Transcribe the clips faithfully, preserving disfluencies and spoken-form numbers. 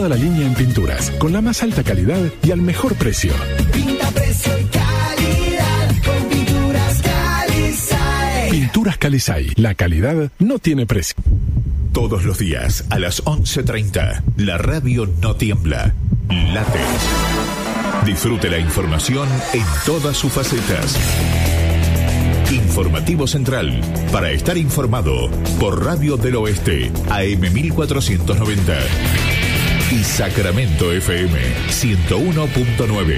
toda la línea en pinturas, con la más alta calidad y al mejor precio. Pinta, precio y calidad con Pinturas Calisay. Pinturas Calisay, la calidad no tiene precio. Todos los días a las once treinta, la radio no tiembla, late. Disfrute la información en todas sus facetas. Informativo Central, para estar informado, por Radio del Oeste, A M mil cuatrocientos noventa. Y Sacramento F M, ciento uno punto nueve.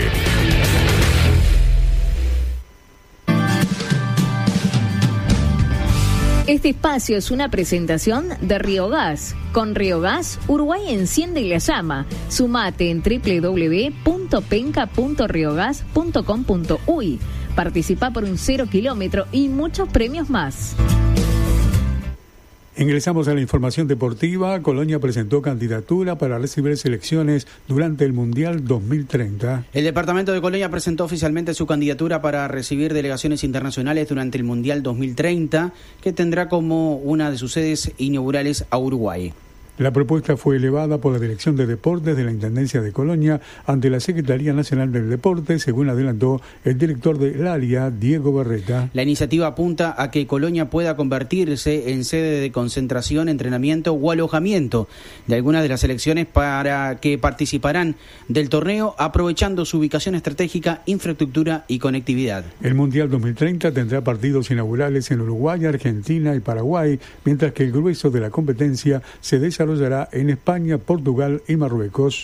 Este espacio es una presentación de Río Gas. Con Río Gas, Uruguay enciende la llama. Sumate en doble u doble u doble u punto penca punto riogas punto com punto uy. Participa por un cero kilómetro y muchos premios más. Ingresamos a la información deportiva. Colonia presentó candidatura para recibir selecciones durante el Mundial dos mil treinta. El departamento de Colonia presentó oficialmente su candidatura para recibir delegaciones internacionales durante el Mundial dos mil treinta, que tendrá como una de sus sedes inaugurales a Uruguay. La propuesta fue elevada por la Dirección de Deportes de la Intendencia de Colonia ante la Secretaría Nacional del Deporte, según adelantó el director del área, Diego Barreta. La iniciativa apunta a que Colonia pueda convertirse en sede de concentración, entrenamiento o alojamiento de algunas de las selecciones para que participarán del torneo, aprovechando su ubicación estratégica, infraestructura y conectividad. El Mundial dos mil treinta tendrá partidos inaugurales en Uruguay, Argentina y Paraguay, mientras que el grueso de la competencia se desarrollará en España, Portugal y Marruecos.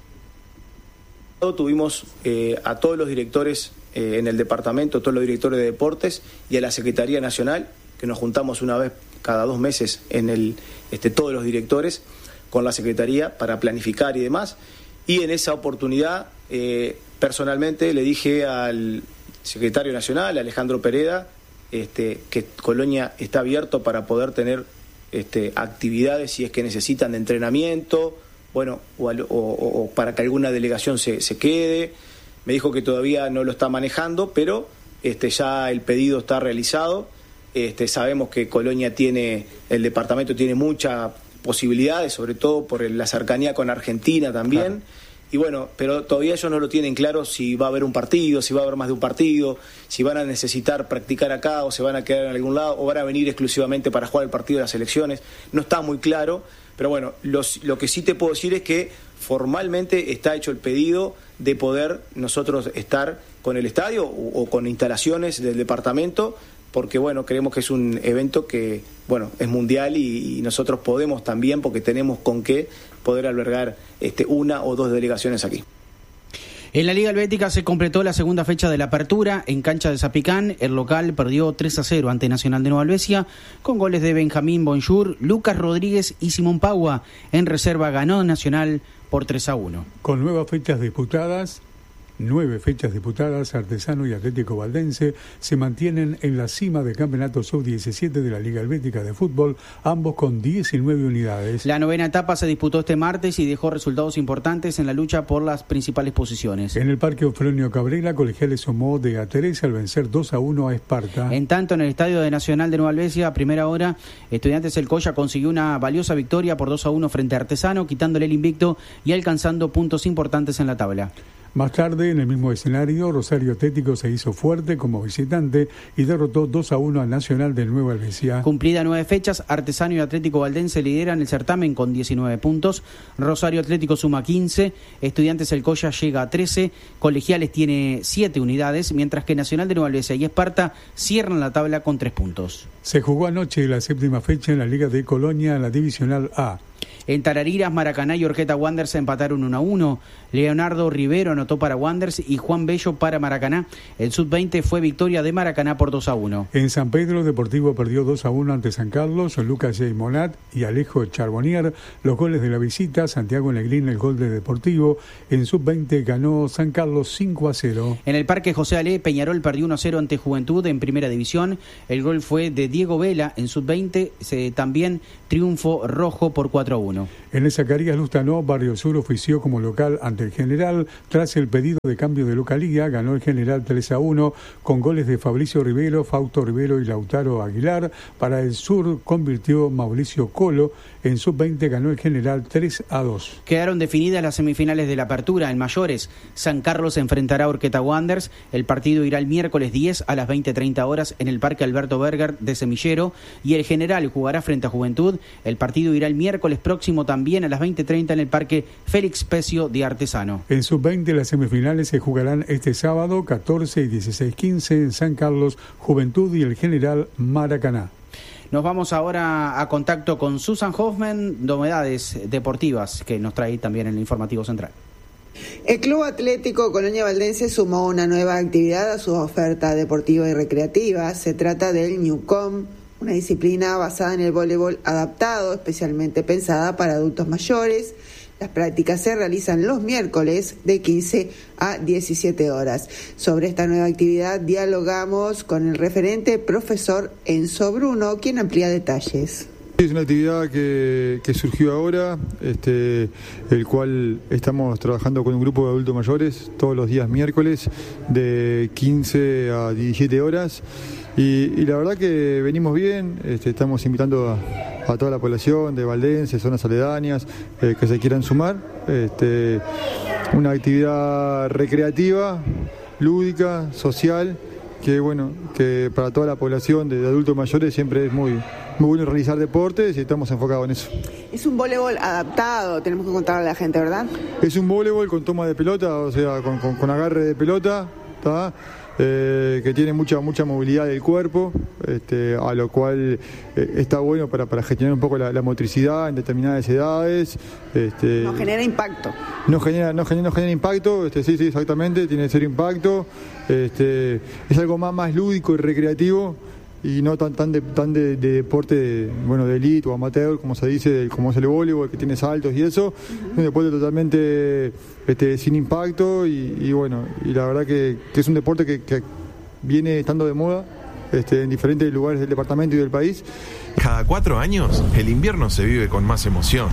Tuvimos eh, a todos los directores eh, en el departamento, todos los directores de deportes y a la Secretaría Nacional, que nos juntamos una vez cada dos meses en el este, todos los directores con la Secretaría para planificar y demás. Y en esa oportunidad, eh, personalmente le dije al secretario nacional, Alejandro Pereda, este, que Colonia está abierto para poder tener Este, actividades si es que necesitan de entrenamiento, bueno, o, o, o para que alguna delegación se, se quede. Me dijo que todavía no lo está manejando, pero este, ya el pedido está realizado. Este, sabemos que Colonia tiene, el departamento tiene muchas posibilidades, sobre todo por la cercanía con Argentina también. Claro. Y bueno, pero todavía ellos no lo tienen claro si va a haber un partido, si va a haber más de un partido, si van a necesitar practicar acá o se van a quedar en algún lado o van a venir exclusivamente para jugar el partido de las selecciones. No está muy claro, pero bueno, los, lo que sí te puedo decir es que formalmente está hecho el pedido de poder nosotros estar con el estadio o, o con instalaciones del departamento, porque bueno, creemos que es un evento que bueno es mundial y, y nosotros podemos también, porque tenemos con qué poder albergar este, una o dos delegaciones aquí. En la Liga Helvética se completó la segunda fecha de la apertura. En cancha de Zapicán, el local perdió tres a cero ante Nacional de Nueva Albesia, con goles de Benjamín Bonjour, Lucas Rodríguez y Simón Paua. En reserva ganó Nacional por tres a uno. Con nuevas fechas disputadas, Nueve fechas disputadas, Artesano y Atlético Valdense se mantienen en la cima del campeonato sub diecisiete de la Liga Helvética de Fútbol, ambos con diecinueve unidades. La novena etapa se disputó este martes y dejó resultados importantes en la lucha por las principales posiciones. En el Parque Ofrenio Cabrera, Colegiales sumó de a Teresa al vencer dos a uno a Esparta. En tanto, en el Estadio de Nacional de Nueva Albesia, a primera hora, Estudiantes El Colla consiguió una valiosa victoria por dos a uno frente a Artesano, quitándole el invicto y alcanzando puntos importantes en la tabla. Más tarde, en el mismo escenario, Rosario Atlético se hizo fuerte como visitante y derrotó dos a uno a Nacional de Nueva Albesia. Cumplida nueve fechas, Artesano y Atlético Valdense lideran el certamen con diecinueve puntos, Rosario Atlético suma quince, Estudiantes El Colla llega a trece, Colegiales tiene siete unidades, mientras que Nacional de Nueva Albesia y Esparta cierran la tabla con tres puntos. Se jugó anoche la séptima fecha en la Liga de Colonia, en la Divisional A. En Tarariras, Maracaná y Orqueta Wanderers empataron uno a uno. Leonardo Rivero anotó para Wanderers y Juan Bello para Maracaná. El sub veinte fue victoria de Maracaná por dos a uno. En San Pedro, Deportivo perdió dos a uno ante San Carlos. Lucas J. Monat y Alejo Charbonnier los goles de la visita. Santiago Negrín el gol de Deportivo. En sub veinte ganó San Carlos cinco a cero. En el Parque José Ale, Peñarol perdió uno a cero ante Juventud en Primera División. El gol fue de Diego Vela. En sub veinte se, también triunfo rojo por cuatro cuatro a uno. En el Zacarías Lustanó, Barrio Sur ofició como local ante el General. Tras el pedido de cambio de localía, ganó el General tres a uno con goles de Fabricio Rivero, Fausto Rivero y Lautaro Aguilar. Para el Sur convirtió Mauricio Colo. En sub veinte ganó el General tres a dos. Quedaron definidas las semifinales de la apertura en mayores. San Carlos enfrentará a Urqueta Wanderers. El partido irá el miércoles diez a las veinte treinta horas en el Parque Alberto Berger de Semillero. Y el General jugará frente a Juventud. El partido irá el miércoles próximo también a las veinte treinta en el Parque Félix Pecio de Artesano. En sub veinte las semifinales se jugarán este sábado catorce y dieciséis quince en San Carlos, Juventud y el General Maracaná. Nos vamos ahora a contacto con Susan Hoffman, novedades deportivas que nos trae también en el informativo central. El Club Atlético Colonia Valdense sumó una nueva actividad a su oferta deportiva y recreativa. Se trata del Newcom, una disciplina basada en el voleibol adaptado, especialmente pensada para adultos mayores. Las prácticas se realizan los miércoles de quince a diecisiete horas. Sobre esta nueva actividad dialogamos con el referente profesor Enzo Bruno, quien amplía detalles. Es una actividad que, que surgió ahora, este, el cual estamos trabajando con un grupo de adultos mayores todos los días miércoles de quince a diecisiete horas. Y, y la verdad que venimos bien, este, estamos invitando a, a toda la población de Valdense, zonas aledañas, eh, que se quieran sumar. Este, una actividad recreativa, lúdica, social, que bueno, que para toda la población de, de adultos mayores siempre es muy, muy bueno realizar deportes y estamos enfocados en eso. Es un voleibol adaptado, tenemos que contarle a la gente, ¿verdad? Es un voleibol con toma de pelota, o sea, con, con, con agarre de pelota, ¿tá? Eh, que tiene mucha mucha movilidad del cuerpo, este, a lo cual eh, está bueno para, para gestionar un poco la, la motricidad en determinadas edades. Este, no genera impacto. No genera, no genera, no genera impacto, este, sí, sí, exactamente, tiene cero impacto. Este, es algo más, más lúdico y recreativo y no tan tan de, tan de, de deporte de, bueno, de elite o amateur, como se dice, como es el voleibol, que tiene saltos y eso. Uh-huh. Un deporte totalmente este, sin impacto y, y bueno, y la verdad que, que es un deporte que, que viene estando de moda este, en diferentes lugares del departamento y del país. Cada cuatro años, el invierno se vive con más emoción.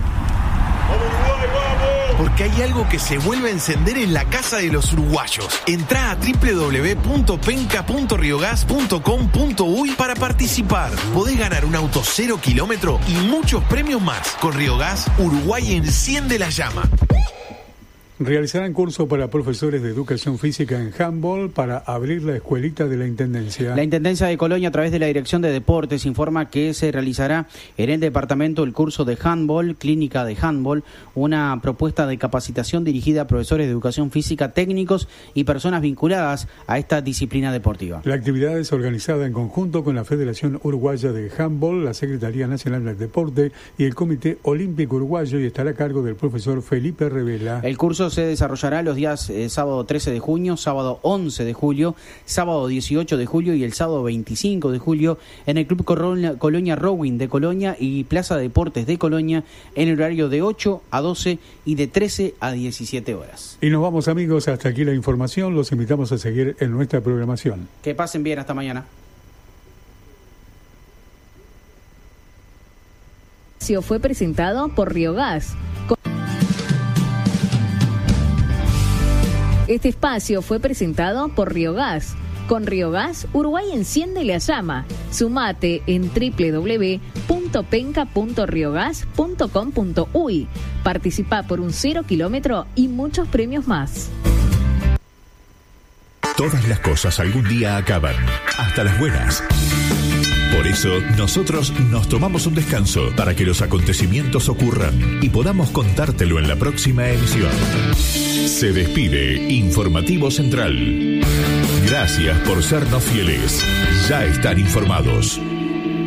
Porque hay algo que se vuelve a encender en la casa de los uruguayos. Entrá a doble u doble u doble u punto penca punto riogas punto com punto uy para participar. Podés ganar un auto cero kilómetro y muchos premios más. Con Riogas, Uruguay enciende la llama. Realizarán curso para profesores de educación física en handball para abrir la escuelita de la Intendencia. La Intendencia de Colonia, a través de la Dirección de Deportes, informa que se realizará en el departamento el curso de handball, clínica de handball, una propuesta de capacitación dirigida a profesores de educación física, técnicos y personas vinculadas a esta disciplina deportiva. La actividad es organizada en conjunto con la Federación Uruguaya de Handball, la Secretaría Nacional del Deporte y el Comité Olímpico Uruguayo y estará a cargo del profesor Felipe Revela. El curso se desarrollará los días eh, sábado trece de junio, sábado once de julio, sábado dieciocho de julio y el sábado veinticinco de julio en el Club Colonia, Colonia Rowing de Colonia y Plaza de Deportes de Colonia en el horario de ocho a doce y de trece a diecisiete horas. Y nos vamos, amigos, hasta aquí la información. Los invitamos a seguir en nuestra programación. Que pasen bien, hasta mañana. Fue presentado por Riogas. Este espacio fue presentado por Riogas. Con Riogas, Uruguay enciende la llama. Sumate en doble u doble u doble u punto penca punto riogas punto com punto uy. Participa por un cero kilómetro y muchos premios más. Todas las cosas algún día acaban, hasta las buenas. Por eso, nosotros nos tomamos un descanso para que los acontecimientos ocurran y podamos contártelo en la próxima emisión. Se despide Informativo Central. Gracias por sernos fieles. Ya están informados.